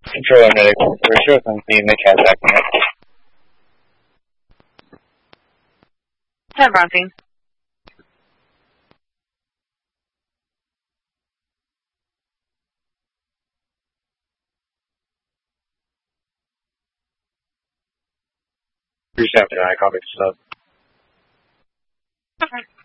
Control medic. We're sure some team they can't attack me. 10 Bronstein. I copy the sub. Okay.